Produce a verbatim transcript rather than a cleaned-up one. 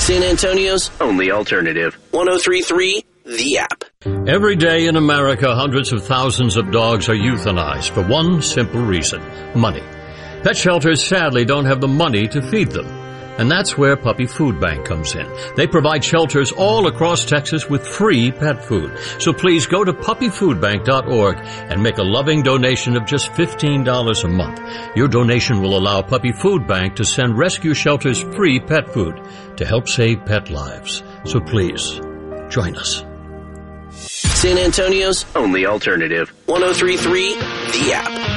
San Antonio's only alternative. one oh three point three The App. Every day in America, hundreds of thousands of dogs are euthanized for one simple reason: money. Pet shelters sadly don't have the money to feed them. And that's where Puppy Food Bank comes in. They provide shelters all across Texas with free pet food. So please go to puppy food bank dot org and make a loving donation of just fifteen dollars a month. Your donation will allow Puppy Food Bank to send rescue shelters free pet food to help save pet lives. So please, join us. San Antonio's only alternative. one oh three point three The App.